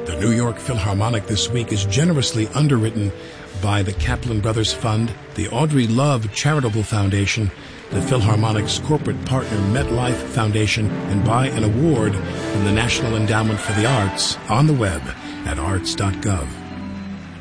The New York Philharmonic this week is generously underwritten by the Kaplan Brothers Fund, the Audrey Love Charitable Foundation, the Philharmonic's corporate partner MetLife Foundation, and by an award from the National Endowment for the Arts on the web at arts.gov.